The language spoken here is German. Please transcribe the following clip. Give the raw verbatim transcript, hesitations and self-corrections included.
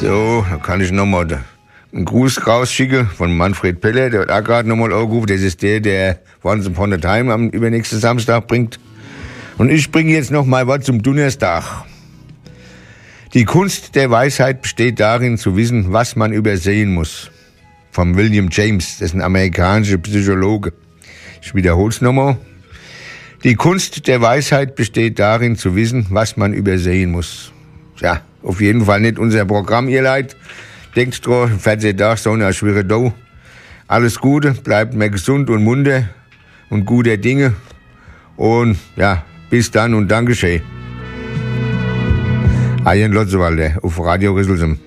So, dann kann ich nochmal einen Gruß rausschicken von Manfred Peller, der hat auch gerade nochmal angerufen. Das ist der, der Once Upon a Time am übernächsten Samstag bringt. Und ich bringe jetzt noch mal was zum Donnerstag. Die Kunst der Weisheit besteht darin, zu wissen, was man übersehen muss. Von William James, das ist ein amerikanischer Psychologe. Ich wiederhole es nochmal. Die Kunst der Weisheit besteht darin, zu wissen, was man übersehen muss. Ja, auf jeden Fall nicht unser Programm, ihr Leid. Denkt dran, Fernsehtag, Sonne, schwere Do. Alles Gute, bleibt mir gesund und munter und guter Dinge. Und ja, bis dann und Dankeschön. Arjen Lotzewalder auf Radio Rüsselsheim.